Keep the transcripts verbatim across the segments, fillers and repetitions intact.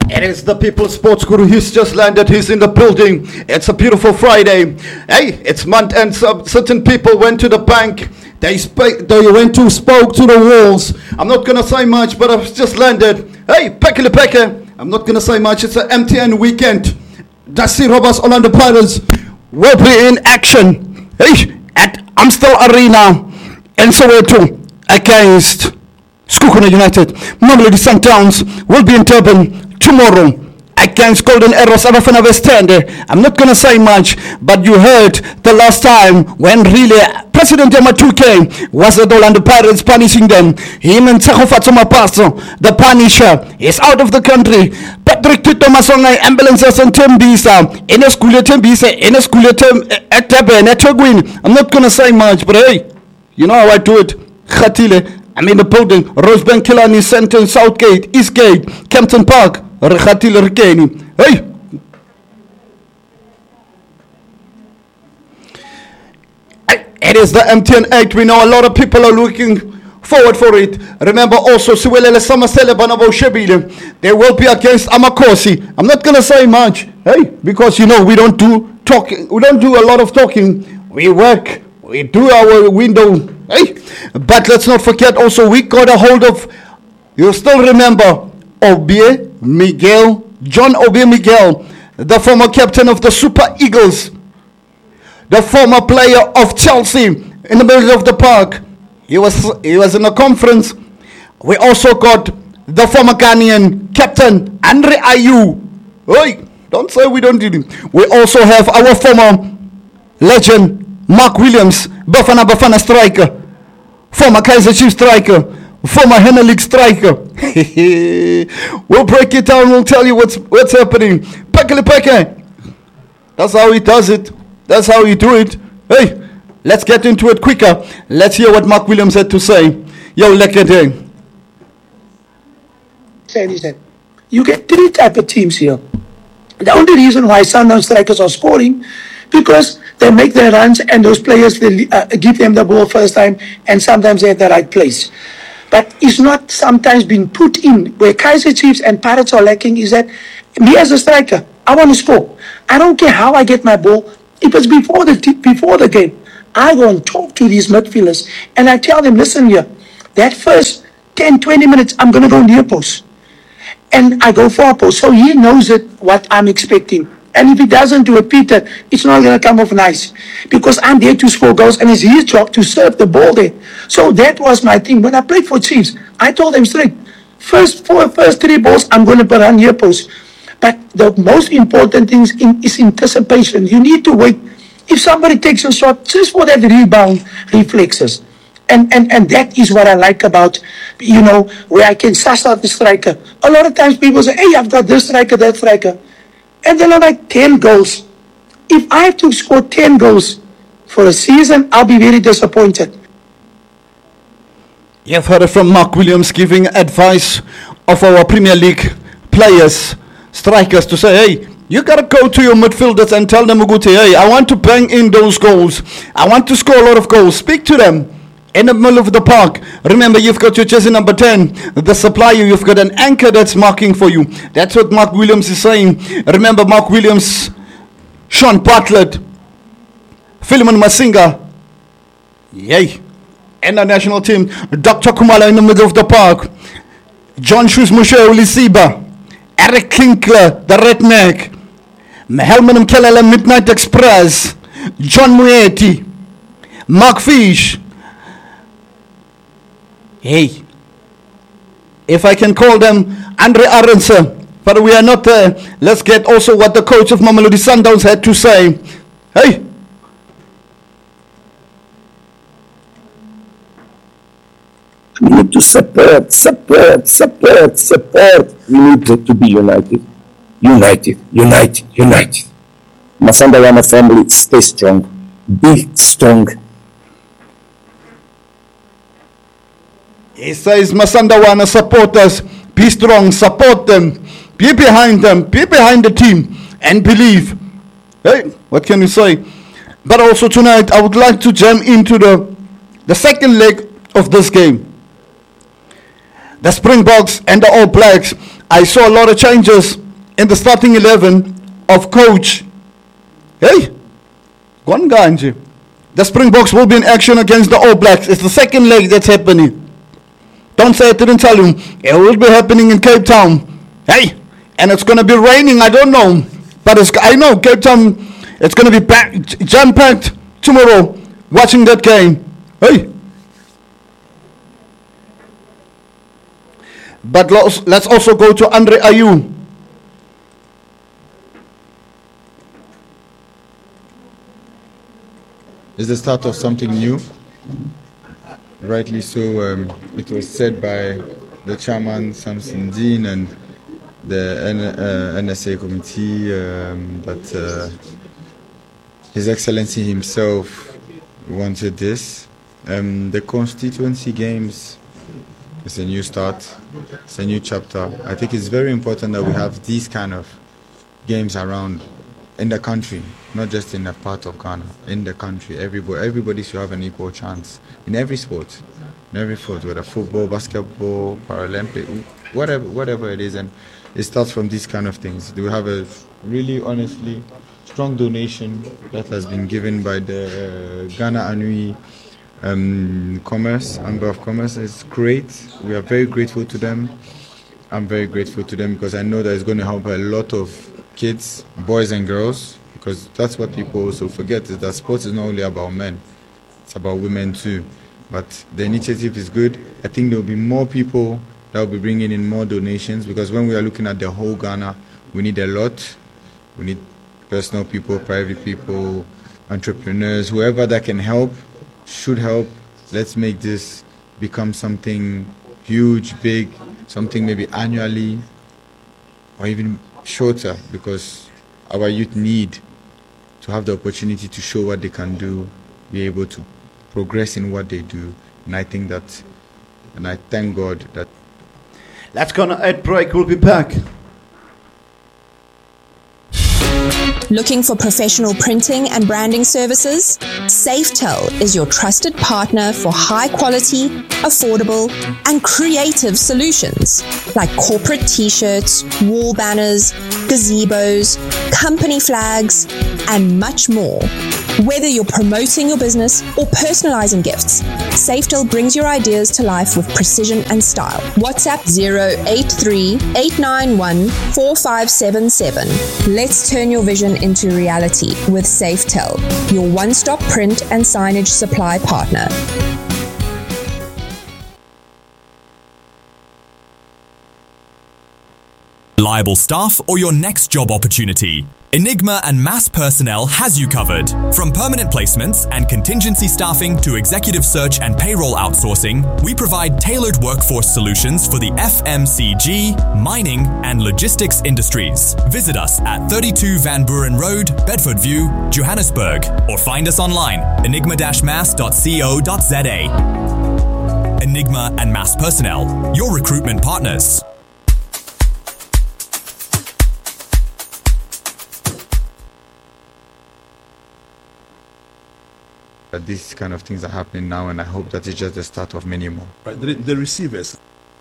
It is the People's Sports Guru. He's just landed. He's in the building. It's a beautiful Friday. Hey, it's month and some certain people went to the bank. They spoke. They went to spoke to the walls. I'm not gonna say much, but I've just landed. Hey, Pekele Peke. I'm not gonna say much. It's an M T N weekend. Dusty Roberts Orlando Pirates will be in action. Hey, at Amstel Arena in Soweto against Skukuna United. Mamelodi Sundowns will be in Durban tomorrow against Golden Arrows Abafana Westende. I'm not going to say much, but you heard the last time when really President Yamatuke was at Orlando Pirates punishing them. Him and Tsahofatso Mapaso, the Punisher, is out of the country. Patrick Tutomasonga, ambulances and Tembisa, in a school at Tembisa, in a school at Teben, at Togwin. I'm not going to say much, but hey, you know how I do it. Khatile. I'm in the building. Rosebank, Killarney, Centre, Southgate, Eastgate, Kempton Park, Rekhatil Rikeni. Hey! It is the M T N eight. We know a lot of people are looking forward for it. Remember also, Siwelele Samasele Banabo Shebile. They will be against Amakosi. I'm not going to say much. Hey, because you know, we don't do talking. We don't do a lot of talking. We work. We do our window. Hey, but let's not forget also we got a hold of, you still remember Obie Miguel, John Obie Miguel, the former captain of the Super Eagles, the former player of Chelsea in the middle of the park. He was he was in a conference. We also got the former Ghanaian captain Andre Ayew. Hey, don't say we don't do it. We also have our former legend Mark Williams, Bafana Bafana striker, former Kaiser Chiefs striker, former Henna League striker. We'll break it down. We'll tell you what's what's happening. Pekele Peke. That's how he does it. That's how he do it. Hey, let's get into it quicker. Let's hear what Mark Williams had to say. Yo, Lekete. You get three type of teams here. The only reason why Sundown strikers are scoring, because they make their runs and those players, they uh, give them the ball first time and sometimes they're at the right place. But it's not sometimes being put in. Where Kaiser Chiefs and Pirates are lacking is that me as a striker, I want to score. I don't care how I get my ball. If it's before the t- before the game, I go and talk to these midfielders and I tell them, listen here, that first ten, twenty minutes, I'm going to go near post. And I go for a post. So he knows it, what I'm expecting. And if he doesn't do it, Peter, it's not going to come off nice. Because I'm there to score goals and it's his job to serve the ball there. So that was my thing. When I played for Chiefs, I told them straight, first four, first three balls, I'm going to put on near post. But the most important thing is, in, is anticipation. You need to wait. If somebody takes a shot, just for that rebound reflexes. And, and, and that is what I like about, you know, where I can suss out the striker. A lot of times people say, hey, I've got this striker, that striker. And then I'm like ten goals. If I have to score ten goals for a season, I'll be very disappointed. You've heard it from Mark Williams giving advice of our Premier League players, strikers, to say, hey, you got to go to your midfielders and tell them, hey, I want to bang in those goals. I want to score a lot of goals. Speak to them in the middle of the park. Remember, you've got your jersey number ten, the supplier. You've got an anchor that's marking for you. That's what Mark Williams is saying. Remember, Mark Williams, Sean Bartlett, Philemon Masinga, yay, and the national team, Doctor Kumala in the middle of the park, John Shoes Mushe Ulisiba, Eric Kinkler, the redneck, Helman Mkelele Midnight Express, John Mueti, Mark Fish. Hey, if I can call them Andre Aronson, but we are not there. Let's get also what the coach of Mamelodi Sundowns had to say. Hey. We need to support, support, support, support. We need to, to be united. United, united, united. Masandawana family, stay strong. Be strong. He says, Masandawana supporters, be strong, support them, be behind them, be behind the team, and believe. Hey, what can you say? But also tonight, I would like to jump into the, the second leg of this game. The Springboks and the All Blacks I saw a lot of changes in the starting eleven of coach. Hey, one guy. The Springboks will be in action against the All Blacks. It's the second leg that's happening. Don't say I didn't tell you. It will be happening in Cape Town. Hey, and it's going to be raining. I don't know. But it's, I know Cape Town, it's going to be packed, jam-packed tomorrow watching that game. Hey. But let's, let's also go to Andre Ayew. It's the start of something new. Rightly so, um, it was said by the chairman, Samson Dean, and the N- uh, N S A committee um, that uh, His Excellency himself wanted this. Um, the constituency games is a new start, it's a new chapter. I think it's very important that we have these kind of games around in the country, not just in a part of Ghana, in the country. Everybody, everybody should have an equal chance in every sport, in every sport, whether football, basketball, Paralympic, whatever, whatever it is. And it starts from these kind of things. We have a really, honestly, strong donation that has been given by the uh, Ghana Anui um, Commerce, Chamber of Commerce. It's great. We are very grateful to them. I'm very grateful to them because I know that it's going to help a lot of kids, boys and girls, because that's what people also forget, is that sports is not only about men, it's about women too. But the initiative is good. I think there will be more people that will be bringing in more donations, because when we are looking at the whole Ghana, we need a lot. We need personal people, private people, entrepreneurs, whoever that can help should help. Let's make this become something huge, big, something maybe annually or even shorter, because our youth need to have the opportunity to show what they can do, be able to progress in what they do. And I think that, and I thank God that. Let's go on an ad break. We'll be back. Looking for professional printing and branding services? Safetel is your trusted partner for high quality, affordable, and creative solutions like corporate t-shirts, wall banners, gazebos, company flags, and much more. Whether you're promoting your business or personalizing gifts, Safetel brings your ideas to life with precision and style. WhatsApp zero eight three, eight nine one, four five seven seven. Let's turn your vision into reality with Safetel, your one-stop print and signage supply partner. Reliable staff or your next job opportunity? Enigma and Mass Personnel has you covered. From permanent placements and contingency staffing to executive search and payroll outsourcing, we provide tailored workforce solutions for the F M C G, mining, and logistics industries. Visit us at thirty-two Van Buren Road, Bedford View, Johannesburg, or find us online, enigma dash mass dot co dot za. Enigma and Mass Personnel, your recruitment partners. That these kind of things are happening now, and I hope that it's just the start of many more. Right, the, the receivers.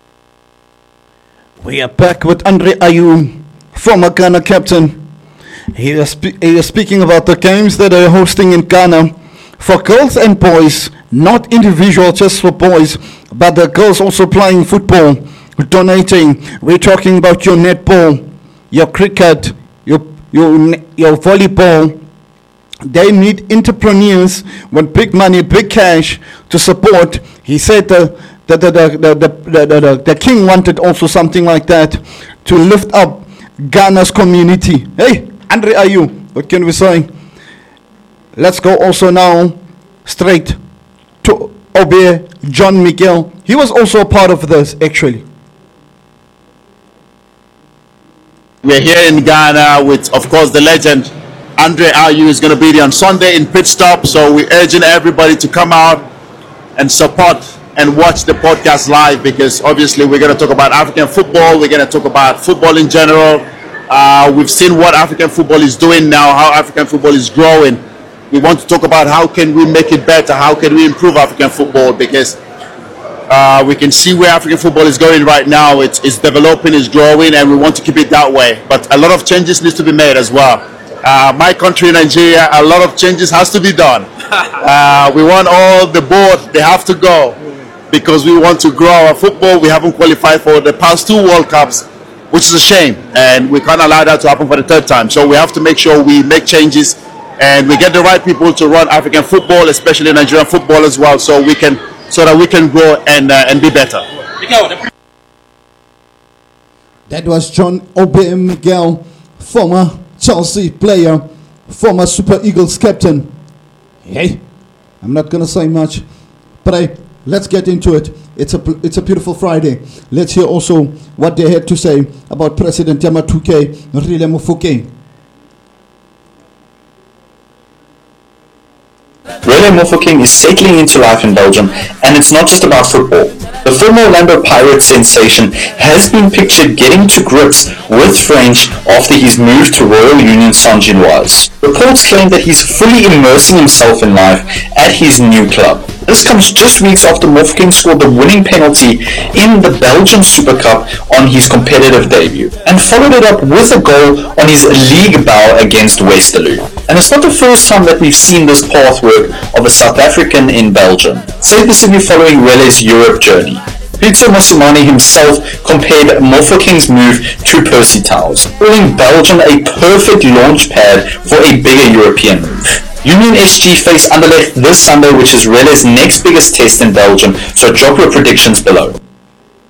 We are back with Andre Ayew, former Ghana captain. He is, spe- he is speaking about the games that they are hosting in Ghana for girls and boys, not individual just for boys, but the girls also playing football, donating. We're talking about your netball, your cricket, your your your volleyball. They need entrepreneurs with big money, big cash to support. He said the the the the the, the, the, the, the king wanted also something like that to lift up Ghana's community. Hey, Andre Ayew, what can we say? Let's go also now straight to Obe John Miguel. He was also a part of this actually. We're here in Ghana with, of course, the legend Andre Ayew is going to be there on Sunday in pit stop, so we're urging everybody to come out and support and watch the podcast live, because obviously we're going to talk about African football, we're going to talk about football in general. Uh, we've seen what African football is doing now, how African football is growing. We want to talk about how can we make it better, how can we improve African football, because Uh, we can see where African football is going right now. It's, it's developing, it's growing, and we want to keep it that way. But a lot of changes need to be made as well. Uh, my country, Nigeria, a lot of changes has to be done. Uh, we want all the board, they have to go, because we want to grow our football. We haven't qualified for the past two World Cups, which is a shame, and we can't allow that to happen for the third time. So we have to make sure we make changes and we get the right people to run African football, especially Nigerian football as well, so we can, so that we can grow and uh, and be better. That was John Obi Miguel, former Chelsea player, former Super Eagles captain. Hey, I'm not gonna say much, but hey, let's get into it. It's a it's a beautiful Friday. Let's hear also what they had to say about President Yamatuke Rile Mofokeng. Rile Mofokeng is settling into life in Belgium, and it's not just about football. The former Orlando Pirates sensation has been pictured getting to grips with French after his move to Royal Union Saint-Gilloise. Reports claim that he's fully immersing himself in life at his new club. This comes just weeks after Mofokeng scored the winning penalty in the Belgian Super Cup on his competitive debut, and followed it up with a goal on his league bow against Westerlo. And it's not the first time that we've seen this pathwork of a South African in Belgium. Say this if you're following Rile's Europe journey. Pitso Mosimane himself compared Mofokeng's move to Percy Tau's, calling Belgium a perfect launch pad for a bigger European move. Union S G face Anderlecht this Sunday, which is Rile's next biggest test in Belgium, so drop your predictions below.